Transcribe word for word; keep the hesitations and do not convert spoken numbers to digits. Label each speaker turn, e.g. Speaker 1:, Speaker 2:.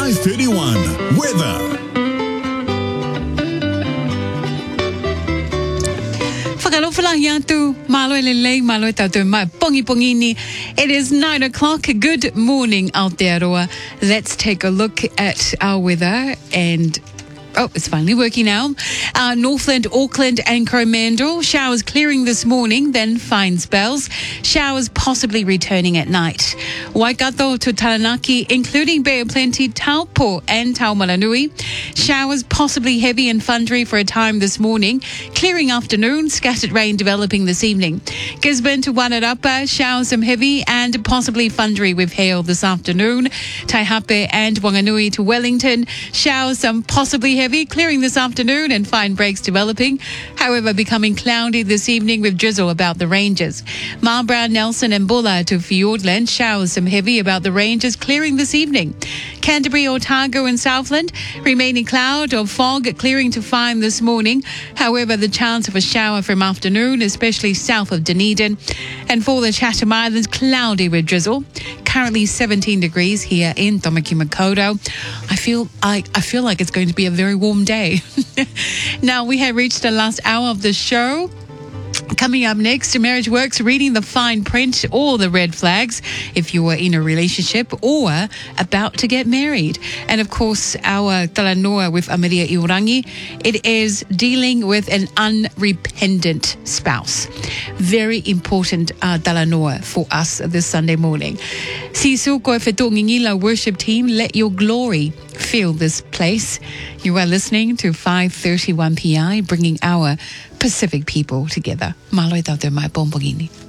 Speaker 1: five thirty-one. Weather.
Speaker 2: It is nine o'clock. Good morning, Aotearoa. Let's take a look at our weather and oh, it's finally working now. Uh, Northland, Auckland and Coromandel. Showers clearing this morning, then fine spells. Showers possibly returning at night. Waikato to Taranaki, including Bay of Plenty, Taupo and Taumaranui. Showers possibly heavy and thundery for a time this morning. Clearing afternoon, scattered rain developing this evening. Gisborne to Wairarapa, showers some heavy and possibly thundery with hail this afternoon. Taihape and Wanganui to Wellington, showers some possibly heavy, clearing this afternoon and fine breaks developing. However, becoming cloudy this evening with drizzle about the ranges. Marlborough, Nelson and Bulla to Fiordland, showers some heavy about the ranges, clearing this evening. Canterbury, Otago and Southland, remaining cloud or fog, clearing to fine this morning. However, the chance of a shower from afternoon, especially south of Dunedin. And for the Chatham Islands, cloudy with drizzle. Currently seventeen degrees here in Tamaki Makaurau. I feel I, I feel like it's going to be a very warm day. Now, we have reached the last hour of the show. Coming up next, Marriage Works, reading the fine print, all the red flags if you are in a relationship or about to get married. And of course, our Talanoa with Ameria Iurangi, it is dealing with an unrepentant spouse. Very important uh, Talanoa for us this Sunday morning. Sisu koe whetongingila worship team, let your glory fill this place. You are listening to five thirty-one P I, bringing our Pacific people together. Malo e tau te mai pompogini.